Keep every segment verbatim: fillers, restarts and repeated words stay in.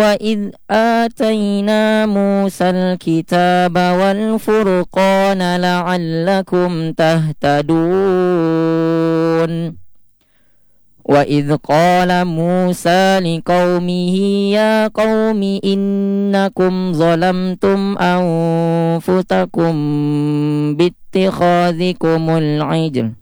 وإذ آتينا موسى الكتاب والفرقان لعلكم تهتدون وإذ قال موسى لقومه يا قوم إنكم ظلمتم أنفسكم باتخاذكم العجل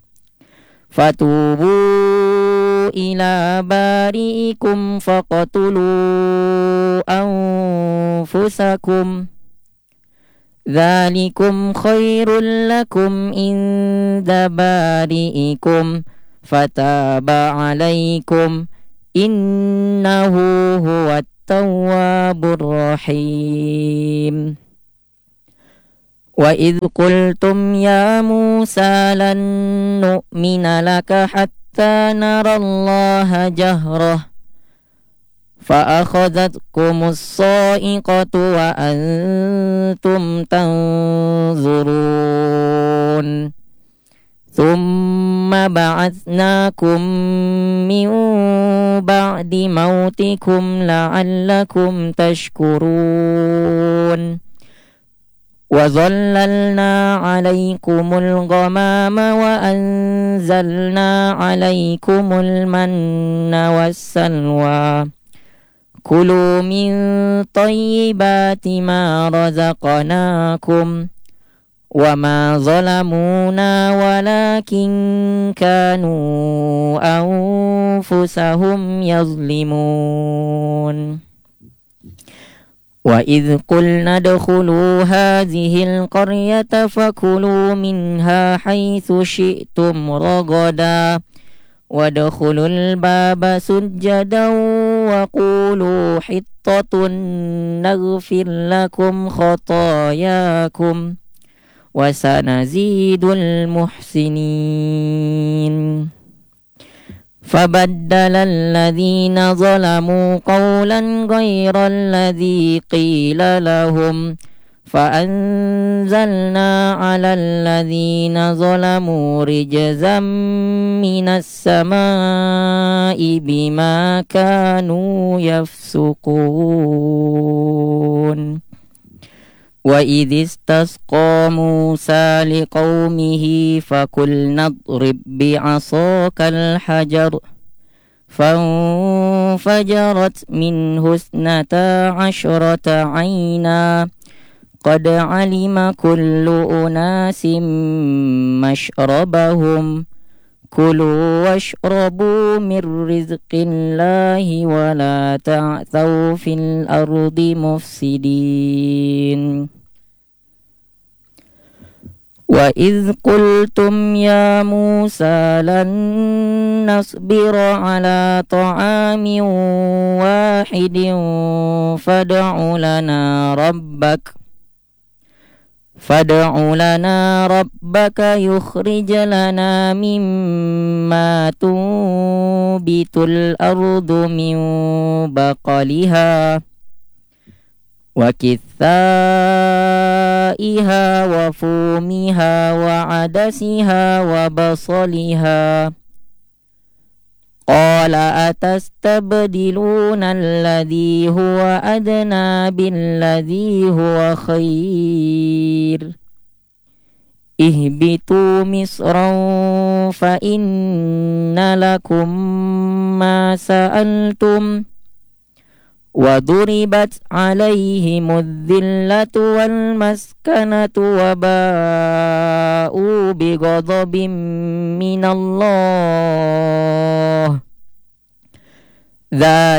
فتوبوا إلى بارئكم فاقتلوا أنفسكم ذلكم خير لكم عند بارئكم فتاب عليكم إنه هو التواب الرحيم وإذ قلتم يا موسى لن نؤمن لك حتى نرى الله جهرة فأخذتكم الصاعقة وأنتم تنظرون ثم بعثناكم من بعد موتكم لعلكم تشكرون وظللنا عليكم الغمام وأنزلنا عليكم المن والسلوى كلوا من طيبات ما رزقناكم وما ظلمونا ولكن كانوا أنفسهم يظلمون وإذ قلنا ادخلوا هذه القرية فكلوا منها حيث شئتم رغدا وادخلوا الباب سجدا وقولوا حطة نغفر لكم خطاياكم وسنزيد المحسنين فبدل الذين ظلموا قولا غير الذي قيل لهم فأنزلنا على الذين ظلموا رجزا من السماء بما كانوا يفسقون وإذ استسقى موسى لقومه فقلنا اضرب بعصاك الحجر فانفجرت منه اثنتا عشرة عينا قد علم كل أناس مشربهم كلوا واشربوا من رزق الله ولا تعثوا في الأرض مفسدين وإذ قلتم يا موسى لن نصبر على طعام واحد فادع لنا ربك فادع لنا ربك يخرج لنا مما تنبت الأرض من بقلها وكثائها وفومها وعدسها وبصلها قال أتستبدلون الذي هو أدنى بالذي هو خير اهبطوا مصرا فإن لكم ما سألتم وضربت عليهم الذلة والمسكنة وباءوا بغضب من الله ذلك